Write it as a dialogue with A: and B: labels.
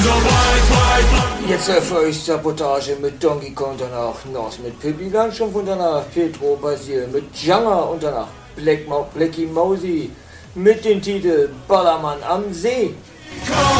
A: Jetzt für euch Sabotage mit Donkey Kong, danach Nos mit Pippi Langstrumpf und danach Petro Basil mit Janga und danach Blackie Mosey mit dem Titel Ballermann am See.